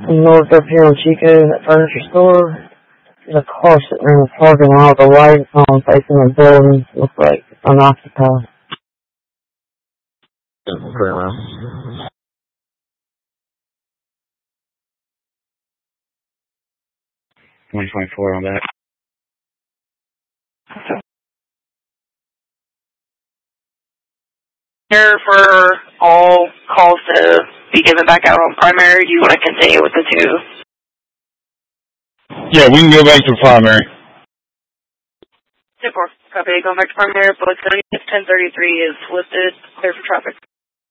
north up here on Chico, that furniture store. There's a car sitting in the parking lot, the lights on, facing the building. Looks like it's unoccupied. Very well. 2024 on that. Here for all calls to be given back out on primary. Do you want to continue with the 2? Yeah, we can go back to primary. 10-4. Copy. Going back to primary. Both 1033 is listed. Clear for traffic.